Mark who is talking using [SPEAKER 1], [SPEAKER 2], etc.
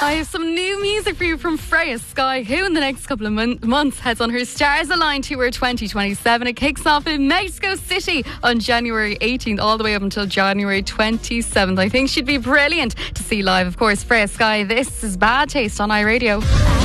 [SPEAKER 1] I have some new music for you from Freya Sky, who in the next couple of months heads on her Stars Align Tour 2027. It kicks off in Mexico City on January 18th all the way up until January 27th. I think she'd be brilliant to see live. Of course, Freya Sky, this is Bad Taste on iRadio.